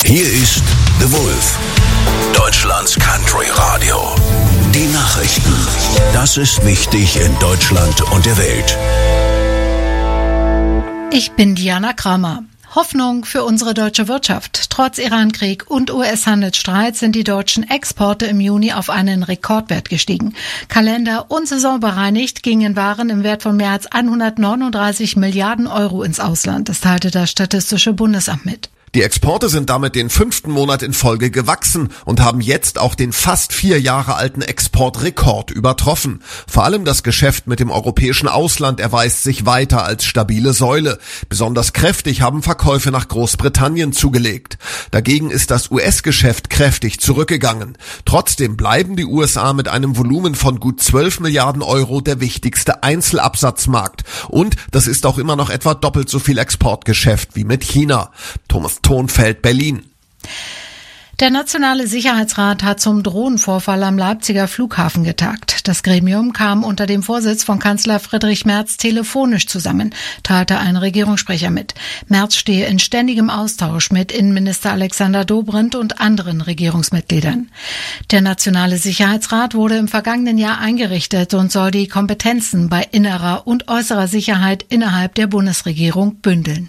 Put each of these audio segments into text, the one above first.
Hier ist The Wolf, Deutschlands Country Radio. Die Nachrichten. Das ist wichtig in Deutschland und der Welt. Ich bin Diana Kramer. Hoffnung für unsere deutsche Wirtschaft. Trotz Irankrieg und US-Handelsstreit sind die deutschen Exporte im Juni auf einen Rekordwert gestiegen. Kalender- und saisonbereinigt gingen Waren im Wert von mehr als 139 Milliarden Euro ins Ausland. Das teilte das Statistische Bundesamt mit. Die Exporte sind damit den 5. Monat in Folge gewachsen und haben jetzt auch den fast 4 Jahre alten Exportrekord übertroffen. Vor allem das Geschäft mit dem europäischen Ausland erweist sich weiter als stabile Säule. Besonders kräftig haben Verkäufe nach Großbritannien zugelegt. Dagegen ist das US-Geschäft kräftig zurückgegangen. Trotzdem bleiben die USA mit einem Volumen von gut 12 Milliarden Euro der wichtigste Einzelabsatzmarkt. Und das ist auch immer noch etwa doppelt so viel Exportgeschäft wie mit China. Thomas Thonfeld, Berlin. Der Nationale Sicherheitsrat hat zum Drohnenvorfall am Leipziger Flughafen getagt. Das Gremium kam unter dem Vorsitz von Kanzler Friedrich Merz telefonisch zusammen, teilte ein Regierungssprecher mit. Merz stehe in ständigem Austausch mit Innenminister Alexander Dobrindt und anderen Regierungsmitgliedern. Der Nationale Sicherheitsrat wurde im vergangenen Jahr eingerichtet und soll die Kompetenzen bei innerer und äußerer Sicherheit innerhalb der Bundesregierung bündeln.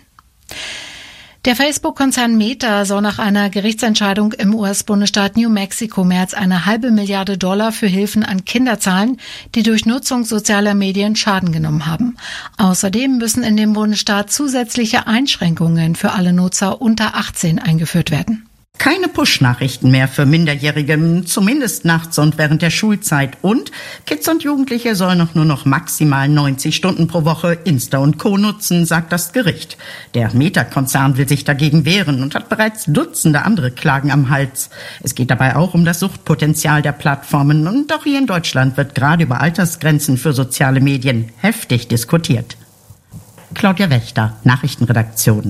Der Facebook-Konzern Meta soll nach einer Gerichtsentscheidung im US-Bundesstaat New Mexico mehr als $1,5 Milliarden für Hilfen an Kinder zahlen, die durch Nutzung sozialer Medien Schaden genommen haben. Außerdem müssen in dem Bundesstaat zusätzliche Einschränkungen für alle Nutzer unter 18 eingeführt werden. Keine Push-Nachrichten mehr für Minderjährige, zumindest nachts und während der Schulzeit. Und Kids und Jugendliche sollen nur noch maximal 90 Stunden pro Woche Insta und Co. nutzen, sagt das Gericht. Der Meta-Konzern will sich dagegen wehren und hat bereits Dutzende andere Klagen am Hals. Es geht dabei auch um das Suchtpotenzial der Plattformen. Und auch hier in Deutschland wird gerade über Altersgrenzen für soziale Medien heftig diskutiert. Claudia Wächter, Nachrichtenredaktion.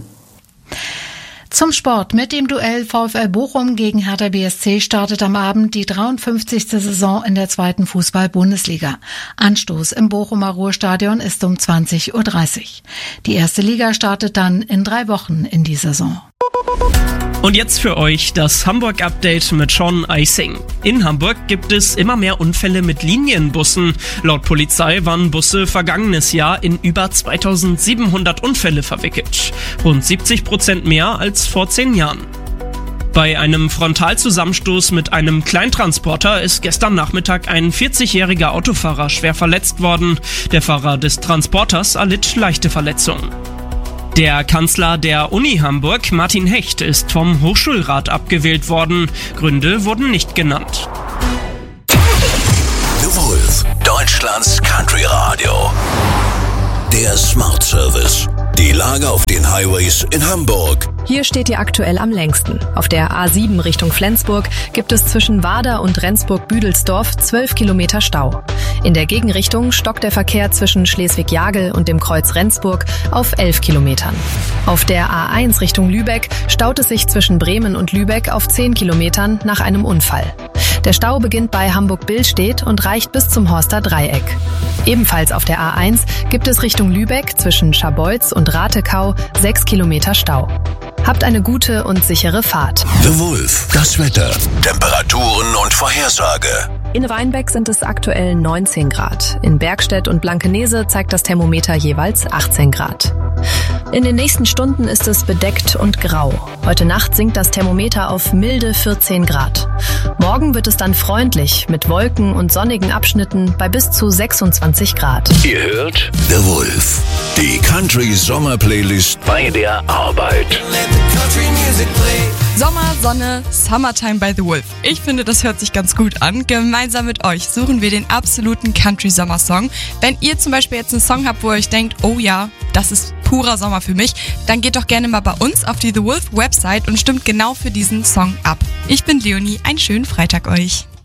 Zum Sport. Mit dem Duell VfL Bochum gegen Hertha BSC startet am Abend die 53. Saison in der 2. Fußball-Bundesliga. Anstoß im Bochumer Ruhrstadion ist um 20:30 Uhr. Die erste Liga startet dann in 3 Wochen in die Saison. Und jetzt für euch das Hamburg-Update mit Sean Eising. In Hamburg gibt es immer mehr Unfälle mit Linienbussen. Laut Polizei waren Busse vergangenes Jahr in über 2700 Unfälle verwickelt. Rund 70% mehr als vor 10 Jahren. Bei einem Frontalzusammenstoß mit einem Kleintransporter ist gestern Nachmittag ein 40-jähriger Autofahrer schwer verletzt worden. Der Fahrer des Transporters erlitt leichte Verletzungen. Der Kanzler der Uni Hamburg, Martin Hecht, ist vom Hochschulrat abgewählt worden. Gründe wurden nicht genannt. The Wolf, Deutschlands Country Radio. Der Smart Service. Die Lage auf den Highways in Hamburg. Hier steht ihr aktuell am längsten. Auf der A7 Richtung Flensburg gibt es zwischen Wader und Rendsburg-Büdelsdorf 12 Kilometer Stau. In der Gegenrichtung stockt der Verkehr zwischen Schleswig-Jagel und dem Kreuz Rendsburg auf 11 Kilometern. Auf der A1 Richtung Lübeck staut es sich zwischen Bremen und Lübeck auf 10 Kilometern nach einem Unfall. Der Stau beginnt bei Hamburg-Billstedt und reicht bis zum Horster Dreieck. Ebenfalls auf der A1 gibt es Richtung Lübeck zwischen Scharbeutz und Ratekau 6 Kilometer Stau. Habt eine gute und sichere Fahrt. The Wolf, das Wetter, Temperaturen und Vorhersage. In Rheinbeck sind es aktuell 19 Grad. In Bergstedt und Blankenese zeigt das Thermometer jeweils 18 Grad. In den nächsten Stunden ist es bedeckt und grau. Heute Nacht sinkt das Thermometer auf milde 14 Grad. Morgen wird es dann freundlich mit Wolken und sonnigen Abschnitten bei bis zu 26 Grad. Ihr hört The Wolf, die Country-Sommer-Playlist bei der Arbeit. Sommer, Sonne, Summertime by The Wolf. Ich finde, das hört sich ganz gut an. Gemeinsam mit euch suchen wir den absoluten Country-Sommer-Song. Wenn ihr zum Beispiel jetzt einen Song habt, wo ihr euch denkt, oh ja, das ist purer Sommer für mich, dann geht doch gerne mal bei uns auf die The Wolf Website und stimmt genau für diesen Song ab. Ich bin Leonie, einen schönen Freitag euch.